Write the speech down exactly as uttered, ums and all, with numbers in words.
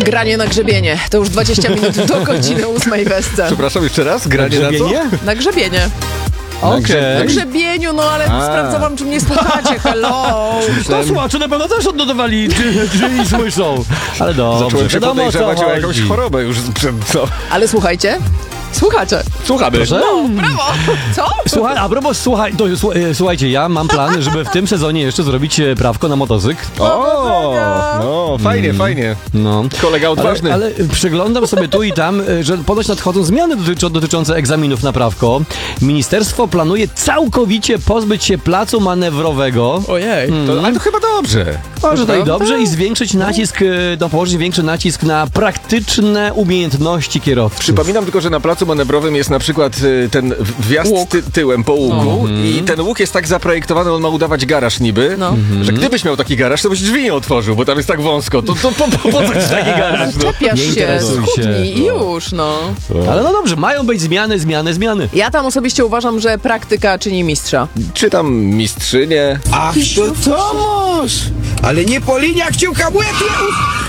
Granie na grzebienie. To już dwadzieścia minut do godziny ósmej w Esce. Przepraszam, jeszcze raz? Granie na, na co? Na grzebienie. Okay. Na grzebieniu, no ale A. sprawdzałam, czy mnie słuchacie. Hello! To słuchacze na pewno też odnotowali, czy, czy i słyszą. Ale dobrze. Zacząłem się podejrzewać o jakąś chorobę już przed co. Ale słuchajcie. Słuchacie. Słuchamy. Proszę? No, brawo. Co? Słuchaj, a propos, słuchaj, to, słuchajcie, ja mam plan, żeby w tym sezonie jeszcze zrobić prawko na motocykl. O, no, fajnie, mm. fajnie. No. Kolega odważny. Ale, ale przyglądam sobie tu i tam, że ponoć nadchodzą zmiany dotyczą, dotyczące egzaminów na prawko. Ministerstwo planuje całkowicie pozbyć się placu manewrowego. Ojej. Mm. To, ale to chyba dobrze. Może to i dobrze i zwiększyć nacisk, no, położyć większy nacisk na praktyczne umiejętności kierowców. Przypominam tylko, że na placu manewrowym jest na przykład ten wjazd ty, tyłem po łuku no. i ten łuk jest tak zaprojektowany, on ma udawać garaż niby, no. że gdybyś miał taki garaż, to byś drzwi nie otworzył, bo tam jest tak wąsko. To, to po, po, po co ci taki garaż? No? Czepiasz się, schudnij i już, no. Ale no dobrze, mają być zmiany, zmiany, zmiany. Ja tam osobiście uważam, że praktyka czyni mistrza. Czy tam mistrzynię? Ach, to Tomasz! Ale nie po liniach cię kabłetu!